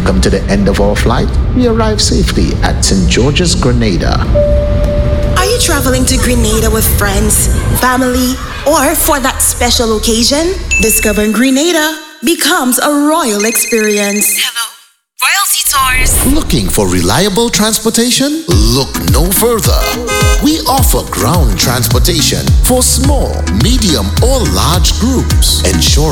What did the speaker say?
We've come to the end of our flight. We arrived safely at St. George's, Grenada. Are you traveling to Grenada with friends, family, or for that special occasion? Discovering Grenada becomes a royal experience. Hello, Royalty Tours. Looking for reliable transportation? Look no further. We offer ground transportation for small, medium, or large groups. Ensure